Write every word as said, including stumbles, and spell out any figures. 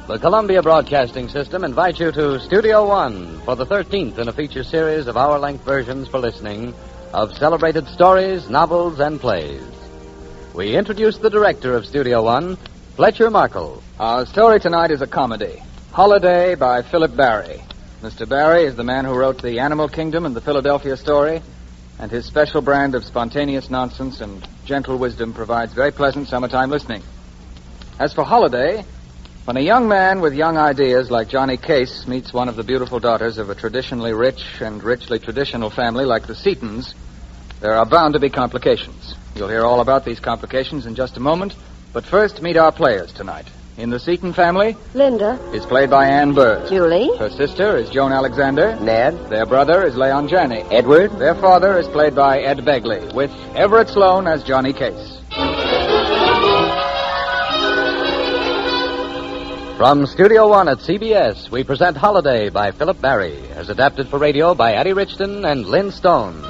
The Columbia Broadcasting System invites you to Studio One for the thirteenth in a feature series of hour-length versions for listening of celebrated stories, novels, and plays. We introduce the director of Studio One, Fletcher Markle. Our story tonight is a comedy, Holiday by Philip Barry. Mister Barry is the man who wrote The Animal Kingdom and the Philadelphia Story, and his special brand of spontaneous nonsense and gentle wisdom provides very pleasant summertime listening. As for Holiday, when a young man with young ideas like Johnny Case meets one of the beautiful daughters of a traditionally rich and richly traditional family like the Seatons, there are bound to be complications. You'll hear all about these complications in just a moment, but first meet our players tonight. In the Seaton family, Linda is played by Ann Burr. Julie. Her sister is Joan Alexander. Ned. Their brother is Leon Janney. Edward. Their father is played by Ed Begley, with Everett Sloane as Johnny Case. From Studio One at C B S, we present Holiday by Philip Barry, as adapted for radio by Addie Richton and Lynn Stone.